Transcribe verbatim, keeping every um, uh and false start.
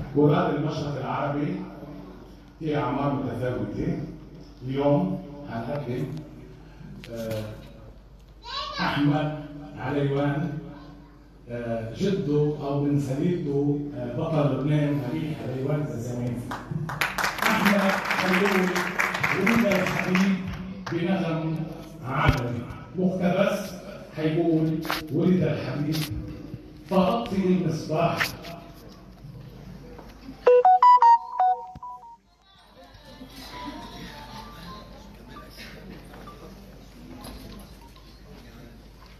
قراء المشرق العربي في أعمار متفاوتة. اليوم هنقدم أحمد عليوان، جده أو من سليلته بطل لبنان أبي عليوان الزمان. أحمد حيقول ولد الحبيب بنغم عالمي. مقتبس حيقول ولد الحبيب فأطفئ المصباح